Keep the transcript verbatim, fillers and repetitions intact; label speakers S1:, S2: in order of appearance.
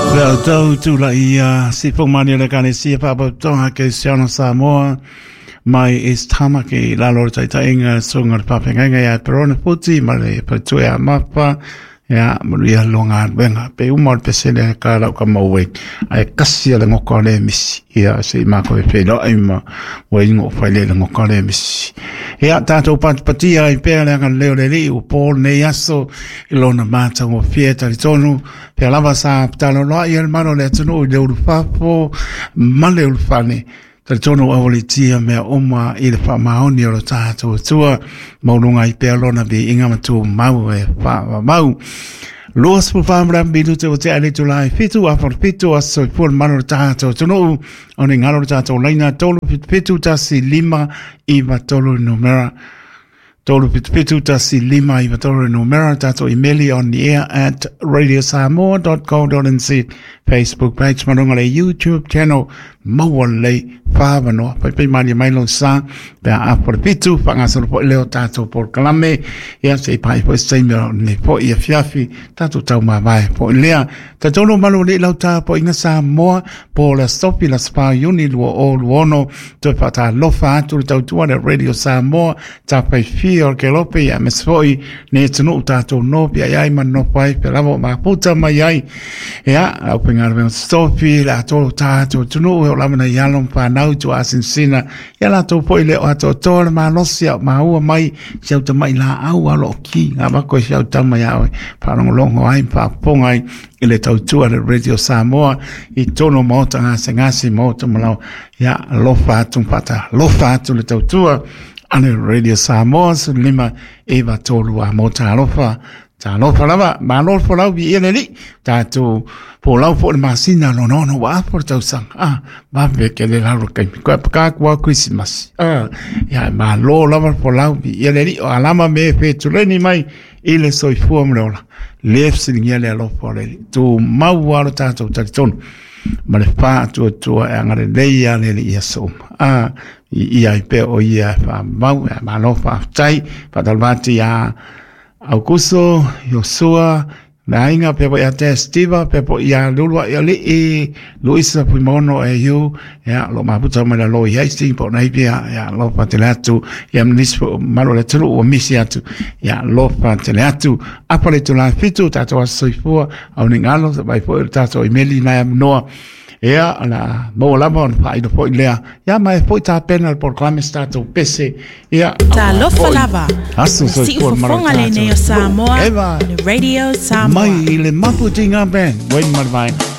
S1: Wel tau tu la ia si fo mani le kane si pa pa tonga ke siano Samoa mai is tama ke la lor tai tai inga songa pa penga ya perona puti male pa tu ya mapa ya maria longa benga pe umor pe se le ka la ka mawe ai kasi le ngoko le mis ya se ma ko pe lo ai ma we ngo fa le ngoko le mis ya tato pat patia i pe le kan le le u po ne yaso ilona mata mo fieta li tonu pe lava sa talo lo ia mano le tonu le u fa po male u fane Tono awalitia mea oma i le wha maoni o lo tātou tua maununga i pēr lona bi inga matu mau e wha mau. Loas pu whamra bidu te o te ale tu lai fitu a whar fitu a soi pūr mano o tātou tono u o ni ngaro o tātou laina tolu fitu tasi lima i wa tolu numera. Tolu fitu tasi lima i wa tolu numera tātou emaili on the air at radio samoa dot co dot n z Facebook page marunga le YouTube channel maua lei whāwanoa pai pai mani mailo sa pe a por pitu whangasaro po leo tātou por kalame ia se pai po seimero ne po ia fiafi tātou tau mawai po lea tātou no malo le lau tā po inga sa moa po la stopi la spa uni lua o luono to pata lofa atu le tau tua le radio sa moa tā pai fi or ke lope ia mesfoi ne tunu tātou no pia iai man no pai pe lavo ma puta mai ai ia au pengar ben stopi la tolo tātou tunu o lamana yalong pa nau tu asinsina yala to po ile o to to ma losia ma ua mai seu te mai la au alo ki nga ba ko seu ta mai au pa no longo ai pa pongai ile tau tu ale radio Samoa I tono mota nga sengasi mota malo ya lofa tu pata lofa tu le tau tu ale radio Samoa lima eva tolu a mota lofa ta lo falava ma lo falau bi ele li ta tu po lau po ma sina no no no wa por tau sang ah ba ve ke le la ro kai ko ka kwa Christmas ah ya ma lo lava po lau bi ele li o alama me fe tu le ni mai ile soi fu mo la lef sin yele lo po le tu ma wa lo ta tu ta ton ma le fa tu tu ngare le ya le ya so ah ia pe o ia fa ma ma lo fa tai pa dalvati ya Augusto, Joshua, na inga pepo ia te Steva, pepo ia lulua ia li i Luisa Puimono e yu, ia lo maputa mai la lo i haisting po na ipia, ia lo pa tele atu, ia mnispo malo le tulu o misi atu, ia lo pa tele atu, apa le tula fitu, tato a soifua, au ningalo, bai po il tato i meli na ia mnoa, Ea, la mo lama on pa ino po ilea. Ia mai po ta pena por clame stato pese. Ia.
S2: Ta lo falava.
S1: Asu so
S2: si por fonga le ne Samoa.
S1: Eva.
S2: Radio Samoa.
S1: Mai ile mapu tinga ben. Wen marvai.